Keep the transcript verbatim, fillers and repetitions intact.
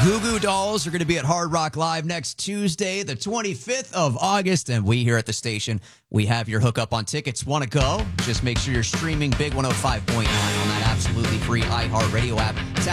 Goo Goo Dolls are going to be at Hard Rock Live next Tuesday, the twenty-fifth of August, and we here at the station, we have your hookup on tickets. Want to go? Just make sure you're streaming Big one oh five point nine on that absolutely free iHeartRadio app